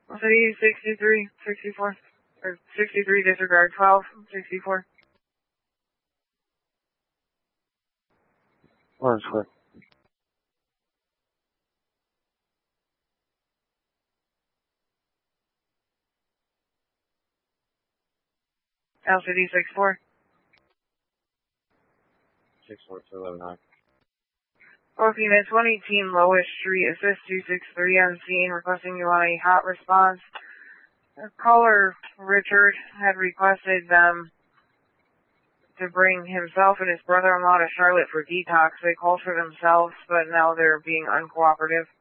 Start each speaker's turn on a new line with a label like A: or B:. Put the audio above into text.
A: City 63, 64, or 63, disregard 12, 64.
B: Orange Square.
A: LCD 64.
B: 64211.
A: Both units, 118 Lois Street, assist 263 on scene, requesting you on a hot response. Caller Richard had requested them to bring himself and his brother-in-law to Charlotte for detox. They called for themselves, but now they're being uncooperative.